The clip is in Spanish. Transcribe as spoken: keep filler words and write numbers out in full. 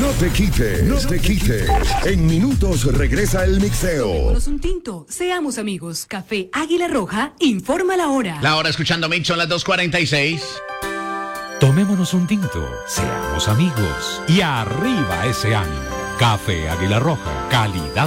No te quites, no te quites. En minutos regresa el mixeo. Tomémonos un tinto, seamos amigos. Café Águila Roja informa la hora. La hora escuchando Mix son las dos cuarenta y seis. Tomémonos un tinto, seamos amigos y arriba ese ánimo. Café Águila Roja, calidad